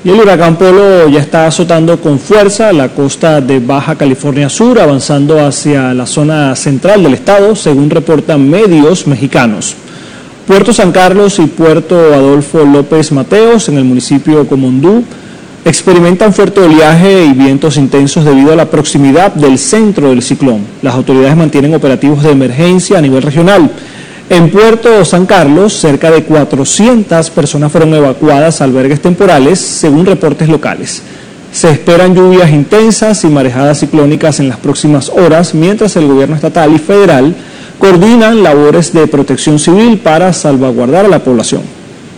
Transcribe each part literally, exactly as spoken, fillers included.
Y el huracán Polo ya está azotando con fuerza la costa de Baja California Sur, avanzando hacia la zona central del estado, según reportan medios mexicanos. Puerto San Carlos y Puerto Adolfo López Mateos, en el municipio Comondú, experimentan fuerte oleaje y vientos intensos debido a la proximidad del centro del ciclón. Las autoridades mantienen operativos de emergencia a nivel regional. En Puerto San Carlos, cerca de cuatrocientas personas fueron evacuadas a albergues temporales, según reportes locales. Se esperan lluvias intensas y marejadas ciclónicas en las próximas horas, mientras el gobierno estatal y federal coordinan labores de protección civil para salvaguardar a la población.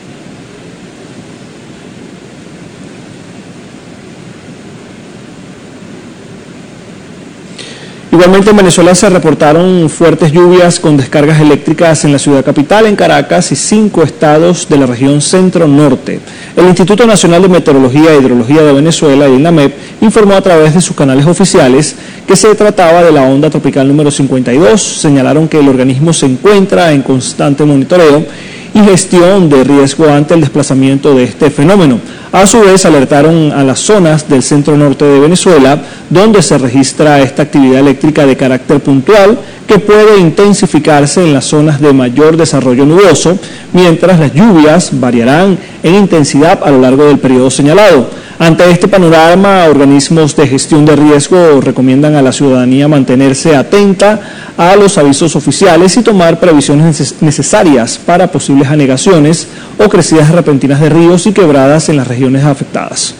Igualmente en Venezuela se reportaron fuertes lluvias con descargas eléctricas en la ciudad capital, en Caracas y cinco estados de la región centro-norte. El Instituto Nacional de Meteorología e Hidrología de Venezuela, el INAMEP, informó a través de sus canales oficiales que se trataba de la onda tropical número cincuenta y dos. Señalaron que el organismo se encuentra en constante monitoreo y gestión de riesgo ante el desplazamiento de este fenómeno. A su vez, alertaron a las zonas del centro-norte de Venezuela, donde se registra esta actividad eléctrica de carácter puntual, que puede intensificarse en las zonas de mayor desarrollo nuboso, mientras las lluvias variarán en intensidad a lo largo del periodo señalado. Ante este panorama, organismos de gestión de riesgo recomiendan a la ciudadanía mantenerse atenta a los avisos oficiales y tomar previsiones necesarias para posibles anegaciones o crecidas repentinas de ríos y quebradas en las regiones afectadas.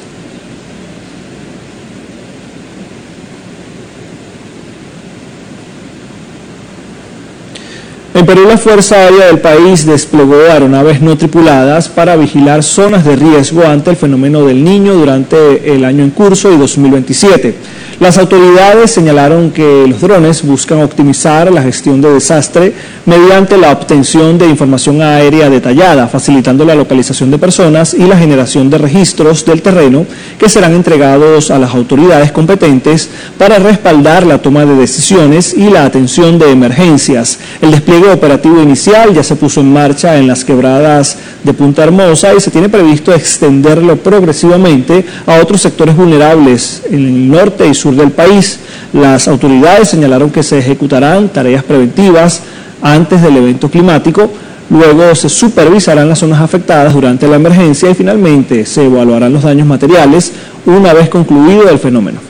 En Perú, la Fuerza Aérea del país desplegó aeronaves no tripuladas para vigilar zonas de riesgo ante el fenómeno del Niño durante el año en curso y dos mil veintisiete. Las autoridades señalaron que los drones buscan optimizar la gestión de desastre mediante la obtención de información aérea detallada, facilitando la localización de personas y la generación de registros del terreno que serán entregados a las autoridades competentes para respaldar la toma de decisiones y la atención de emergencias. El despliegue operativo inicial ya se puso en marcha en las quebradas de Punta Hermosa y se tiene previsto extenderlo progresivamente a otros sectores vulnerables en el norte y sur del país. Las autoridades señalaron que se ejecutarán tareas preventivas antes del evento climático, luego se supervisarán las zonas afectadas durante la emergencia y finalmente se evaluarán los daños materiales una vez concluido el fenómeno.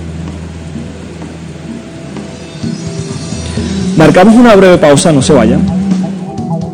Marcamos una breve pausa, no se vayan.